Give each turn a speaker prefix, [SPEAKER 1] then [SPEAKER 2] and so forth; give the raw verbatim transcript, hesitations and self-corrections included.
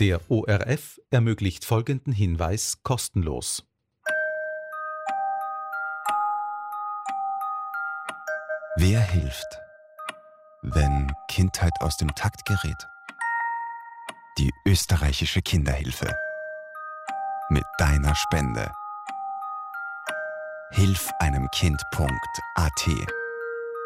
[SPEAKER 1] Der O R F ermöglicht folgenden Hinweis kostenlos.
[SPEAKER 2] Wer hilft, wenn Kindheit aus dem Takt gerät? Die österreichische Kinderhilfe. Mit deiner Spende. hilf einem Kind punkt a t